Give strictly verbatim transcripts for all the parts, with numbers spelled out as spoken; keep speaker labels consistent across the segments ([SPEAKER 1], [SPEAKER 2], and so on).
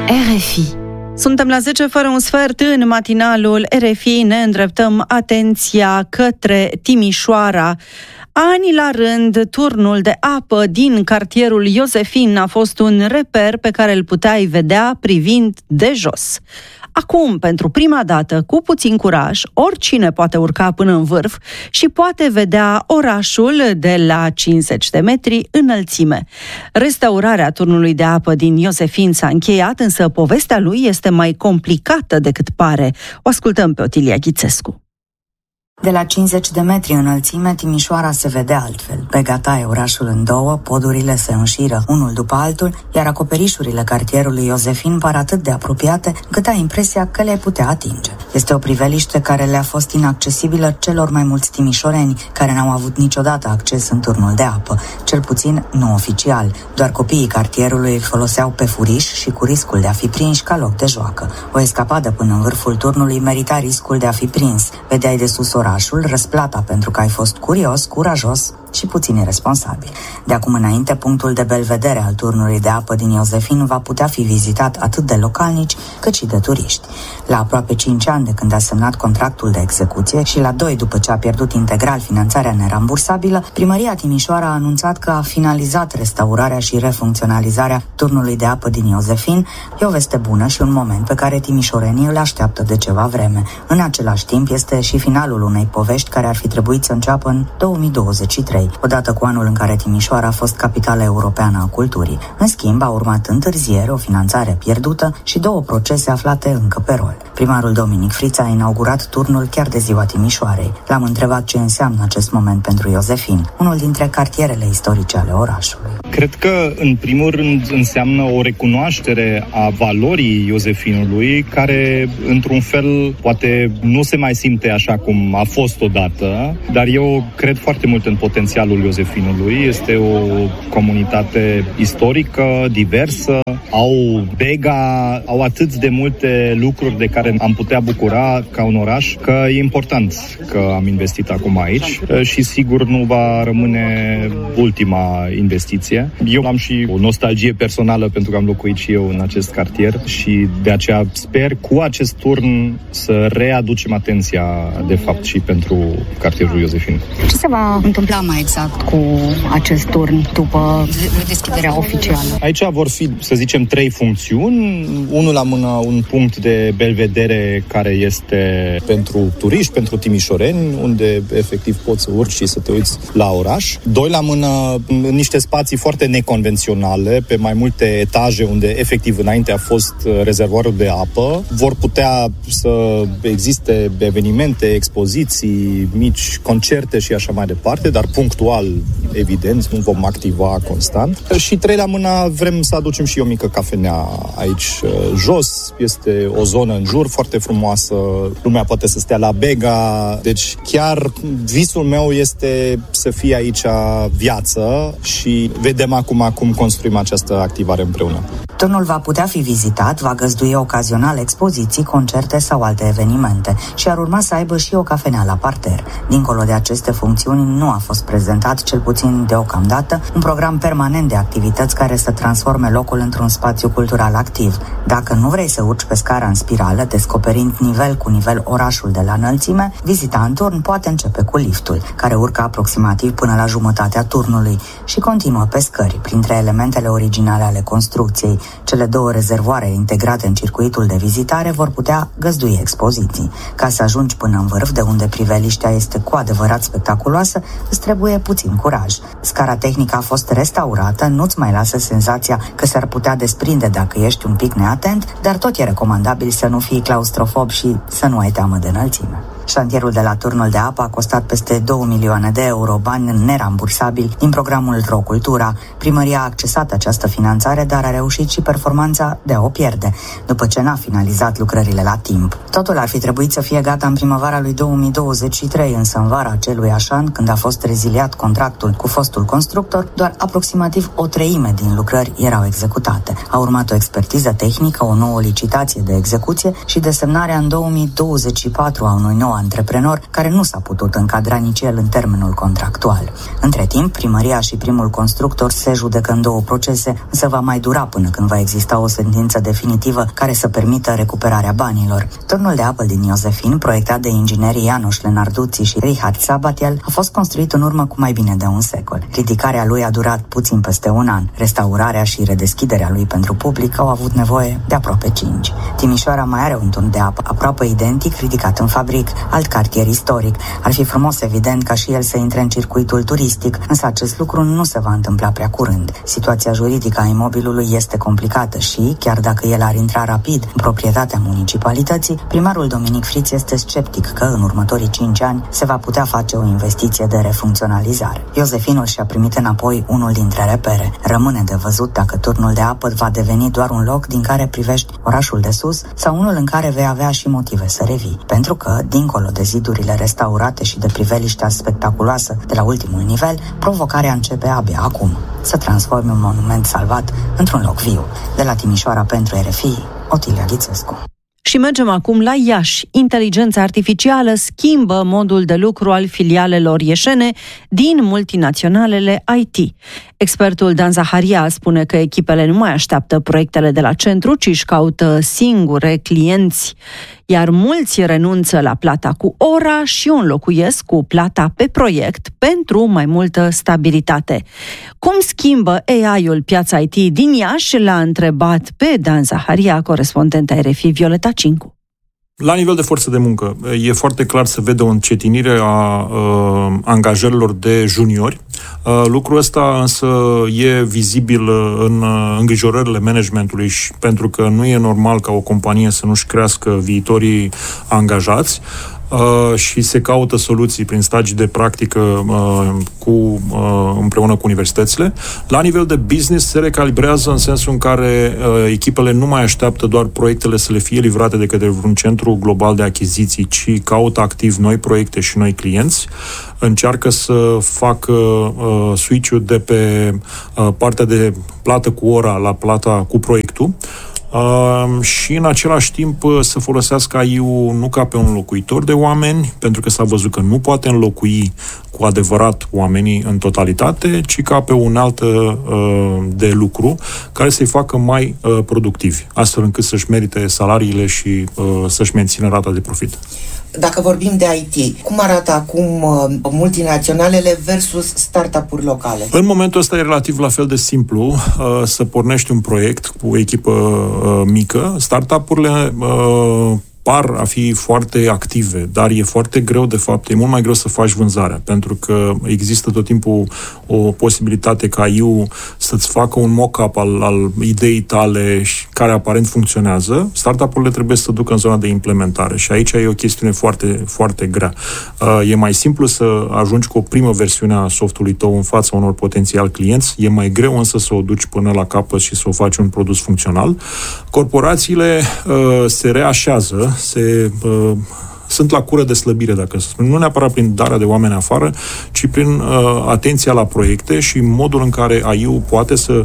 [SPEAKER 1] R F I. Suntem la zece fără un sfert în matinalul R F I, ne îndreptăm atenția către Timișoara. Ani la rând, turnul de apă din cartierul Iosefin a fost un reper pe care îl puteai vedea privind de jos. Acum, pentru prima dată, cu puțin curaj, oricine poate urca până în vârf și poate vedea orașul de la cincizeci de metri înălțime. Restaurarea turnului de apă din Iosefin s-a încheiat, însă povestea lui este mai complicată decât pare. O ascultăm pe Otilia Ghițescu.
[SPEAKER 2] De la cincizeci de metri înălțime, Timișoara se vede altfel. Bega taie orașul în două, podurile se înșiră unul după altul, iar acoperișurile cartierului Iosefin par atât de apropiate încât ai impresia că le-ai putea atinge. Este o priveliște care le-a fost inaccesibilă celor mai mulți timișoreni, care n-au avut niciodată acces în turnul de apă, cel puțin nu oficial. Doar copiii cartierului îl foloseau pe furiș și cu riscul de a fi prinși ca loc de joacă. O escapadă până în vârful turnului merita riscul de a fi prins. Vedeai de sus orașul, răsplata pentru că ai fost curios, curajos și puțin irresponsabil. De acum înainte, punctul de belvedere al turnului de apă din Iosefin va putea fi vizitat atât de localnici cât și de turiști. La aproape cinci ani de când a semnat contractul de execuție și la doi după ce a pierdut integral finanțarea nerambursabilă, Primăria Timișoara a anunțat că a finalizat restaurarea și refuncționalizarea turnului de apă din Iosefin. E o veste bună și un moment pe care timișorenii îl așteaptă de ceva vreme. În același timp, este și finalul unei povești care ar fi trebuit să înceapă în două mii douăzeci și trei, odată cu anul în care Timișoara a fost capitala europeană a culturii. În schimb, a urmat întârziere, o finanțare pierdută și două procese aflate încă pe rol. Primarul Dominic Frița a inaugurat turnul chiar de ziua Timișoarei. L-am întrebat ce înseamnă acest moment pentru Iosefin, unul dintre cartierele istorice ale orașului.
[SPEAKER 3] Cred că, în primul rând, înseamnă o recunoaștere a valorii Iosefinului, care, într-un fel, poate nu se mai simte așa cum a fost odată, dar eu cred foarte mult în potențialul Iosefinului. Este o comunitate istorică, diversă, au bega, au atât de multe lucruri de care am putea bucura ca un oraș, că e important că am investit acum aici și sigur nu va rămâne ultima investiție. Eu am și o nostalgie personală pentru că am locuit și eu în acest cartier și de aceea sper cu acest turn să readucem atenția de fapt și pentru cartierul Iosefin.
[SPEAKER 4] Ce se va întâmpla mai exact cu acest turn după deschiderea oficială?
[SPEAKER 3] Aici vor fi, să zicem, trei funcțiuni. Unul la mână, un punct de belvedere care este pentru turiști, pentru timișoreni, unde efectiv poți să urci și să te uiți la oraș. Doi la mână, în niște spații foarte neconvenționale, pe mai multe etaje, unde efectiv înainte a fost rezervoarul de apă. Vor putea să existe evenimente, expoziții, mici concerte și așa mai departe, dar punctual, evident, nu vom activa constant. Și trei la mână, vrem să aducem și o mică cafenea aici jos. Este o zonă în jur foarte frumoasă, lumea poate să stea la bega, deci chiar visul meu este să fie aici viață și vedem acum cum construim această activare împreună.
[SPEAKER 2] Turnul va putea fi vizitat, va găzdui ocazional expoziții, concerte sau alte evenimente și ar urma să aibă și o cafenea la parter. Dincolo de aceste funcțiuni, nu a fost prezentat, cel puțin deocamdată, un program permanent de activități care să transforme locul într-un spațiu cultural activ. Dacă nu vrei să urci pe scara în spirală, descoperind nivel cu nivel orașul de la înălțime, vizita în turn poate începe cu liftul, care urcă aproximativ până la jumătatea turnului și continuă pe scări, printre elementele originale ale construcției. Cele două rezervoare integrate în circuitul de vizitare vor putea găzdui expoziții. Ca să ajungi până în vârf, de unde priveliștea este cu adevărat spectaculoasă, îți trebuie puțin curaj. Scara tehnică a fost restaurată, nu-ți mai lasă senzația că s-ar putea desprinde dacă ești un pic neatent, dar tot e recomandabil să nu fii claustrofob și să nu ai teamă de înălțime. Șantierul de la turnul de apă a costat peste două milioane de euro, bani nerambursabili din programul R O Cultura. Primăria a accesat această finanțare, dar a reușit și performanța de a o pierde, după ce n-a finalizat lucrările la timp. Totul ar fi trebuit să fie gata în primăvara lui două mii douăzeci și trei, însă în vara acelui an, când a fost reziliat contractul cu fostul constructor, doar aproximativ o treime din lucrări erau executate. A urmat o expertiză tehnică, o nouă licitație de execuție și desemnarea în două mii douăzeci și patru a unui nou nou antreprenor care nu s-a putut încadra nici el în termenul contractual. Între timp, primăria și primul constructor se judecă în două procese, însă va mai dura până când va exista o sentință definitivă care să permită recuperarea banilor. Turnul de apă din Iosefin, proiectat de inginerii János Lenarduzzi și Richard Sabatiel, a fost construit în urmă cu mai bine de un secol. Ridicarea lui a durat puțin peste un an. Restaurarea și redeschiderea lui pentru public au avut nevoie de aproape cinci. Timișoara mai are un turn de apă aproape identic, ridicat în fabric, alt cartier istoric. Ar fi frumos, evident, ca și el să intre în circuitul turistic, însă acest lucru nu se va întâmpla prea curând. Situația juridică a imobilului este complicată și, chiar dacă el ar intra rapid în proprietatea municipalității, primarul Dominic Friț este sceptic că în următorii cinci ani se va putea face o investiție de refuncționalizare. Iosefinul și-a primit înapoi unul dintre repere. Rămâne de văzut dacă turnul de apă va deveni doar un loc din care privești orașul de sus sau unul în care vei avea și motive să revii. Pentru că, dincolo de zidurile restaurate și de priveliștea spectaculoasă de la ultimul nivel, provocarea începe abia acum. Să transforme un monument salvat într-un loc viu. De la Timișoara pentru R F I, Otilia Ghițescu.
[SPEAKER 1] Și mergem acum la Iași. Inteligența artificială schimbă modul de lucru al filialelor ieșene din multinaționalele I T. Expertul Dan Zaharia spune că echipele nu mai așteaptă proiectele de la centru, ci își caută singure clienți, iar mulți renunță la plata cu ora și o înlocuiesc cu plata pe proiect pentru mai multă stabilitate. Cum schimbă A I-ul piața I T din Iași? L-a întrebat pe Dan Zaharia, corespondenta R F I Violeta Cincu.
[SPEAKER 5] La nivel de forță de muncă, e foarte clar să vede o încetinire a uh, angajărilor de juniori. Uh, lucrul ăsta însă e vizibil în uh, îngrijorările managementului și pentru că nu e normal ca o companie să nu-și crească viitorii angajați. Uh, și se caută soluții prin stagii de practică uh, cu, uh, împreună cu universitățile. La nivel de business se recalibrează în sensul în care uh, echipele nu mai așteaptă doar proiectele să le fie livrate de către vreun centru global de achiziții, ci caută activ noi proiecte și noi clienți. Încearcă să facă uh, switch-ul de pe uh, partea de plată cu ora la plata cu proiectul. Uh, și în același timp uh, să folosească A I-ul nu ca pe un înlocuitor de oameni, pentru că s-a văzut că nu poate înlocui cu adevărat oamenii în totalitate, ci ca pe o unealtă uh, de lucru care să-i facă mai uh, productivi, astfel încât să-și merite salariile și uh, să-și mențină rata de profit.
[SPEAKER 6] Dacă vorbim de I T, cum arată acum uh, multinaționalele versus startup-uri locale?
[SPEAKER 5] În momentul ăsta e relativ la fel de simplu uh, să pornești un proiect cu o echipă uh, mică. Startup-urile uh, par a fi foarte active, dar e foarte greu, de fapt, e mult mai greu să faci vânzarea, pentru că există tot timpul o posibilitate ca I U să-ți facă un mock-up al, al ideii tale și care aparent funcționează. Startup-urile trebuie să se ducă în zona de implementare și aici e o chestiune foarte, foarte grea. Uh, e mai simplu să ajungi cu o primă versiune a softului tău în fața unor potențial clienți, e mai greu însă să o duci până la capăt și să o faci un produs funcțional. Corporațiile uh, se reașează, se, uh, sunt la cură de slăbire, dacă să spun. Nu neapărat prin darea de oameni afară, ci prin uh, atenția la proiecte și modul în care A I-ul poate să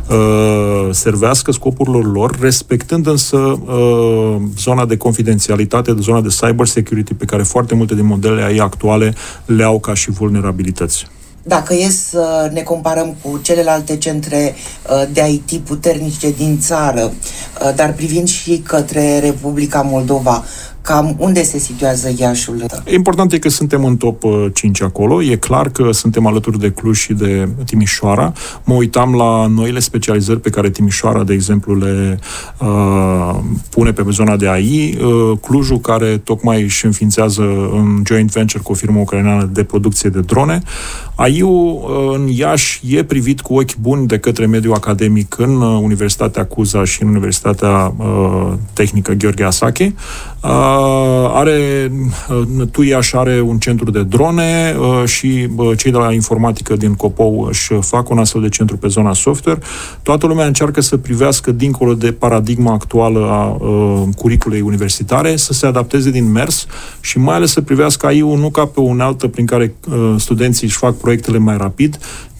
[SPEAKER 5] uh, servească scopurilor lor, respectând însă uh, zona de confidențialitate, zona de cyber security, pe care foarte multe din modelele A I actuale le au ca și vulnerabilități.
[SPEAKER 6] Dacă e să ne comparăm cu celelalte centre de I T puternice din țară, dar privind și către Republica Moldova, cam unde se situează Iașul?
[SPEAKER 5] Important e că suntem în top cinci acolo. E clar că suntem alături de Cluj și de Timișoara. Mă uitam la noile specializări pe care Timișoara, de exemplu, le uh, pune pe zona de A I. Uh, Clujul, care tocmai își înființează un joint venture cu o firmă ucraineană de producție de drone. A I-ul uh, în Iași e privit cu ochi buni de către mediul academic în uh, Universitatea Cuza și în Universitatea uh, Tehnică Gheorghe Asache. Uh, are, uh, tu Iași are un centru de drone uh, și uh, cei de la informatică din Copou își fac un astfel de centru pe zona software. Toată lumea încearcă să privească dincolo de paradigma actuală a uh, curiculei universitare, să se adapteze din mers și mai ales să privească A I-ul nu ca pe o unealtă prin care uh, studenții își fac proiectele mai rapid,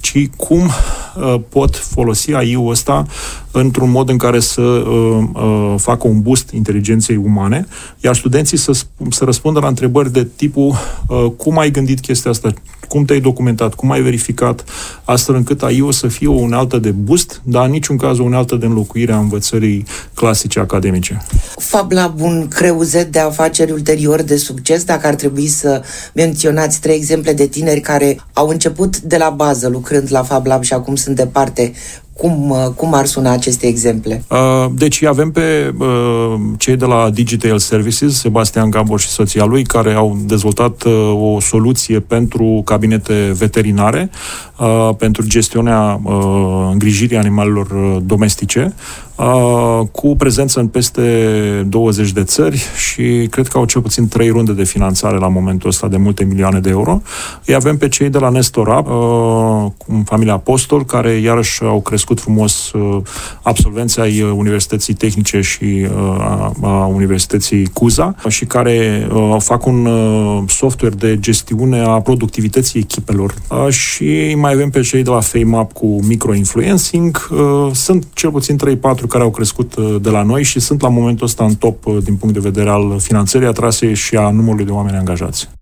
[SPEAKER 5] ci cum uh, pot folosi A I-ul ăsta într-un mod în care să uh, uh, facă un boost inteligenței umane, iar studenții să, sp- să răspundă la întrebări de tipul uh, cum ai gândit chestia asta, cum te-ai documentat, cum ai verificat, astfel încât A I-ul să fie o unealtă de boost, dar în niciun caz o unealtă de înlocuire a învățării clasice academice.
[SPEAKER 6] FabLab, un creuzet de afaceri ulterior de succes, dacă ar trebui să menționați trei exemple de tineri care au început de la bază lucrând la FabLab și acum sunt departe, Cum, cum ar suna aceste exemple?
[SPEAKER 5] Uh, deci avem pe uh, cei de la Digital Services, Sebastian Gabor și soția lui, care au dezvoltat uh, o soluție pentru cabinete veterinare, uh, pentru gestionarea uh, îngrijirii animalelor uh, domestice, uh, cu prezență în peste douăzeci de țări și cred că au cel puțin trei runde de finanțare la momentul ăsta de multe milioane de euro. Îi avem pe cei de la Nestorab, uh, cu familia Apostol, care iarăși au crescut frumos uh, absolvenții ai Universității Tehnice și uh, a, a Universității Cuza și care uh, fac un uh, software de gestiune a productivității echipelor. Uh, și mai avem pe cei de la FameUp cu microinfluencing. Uh, sunt cel puțin trei patru care au crescut uh, de la noi și sunt la momentul ăsta în top uh, din punct de vedere al finanțării atrase și a numărului de oameni angajați.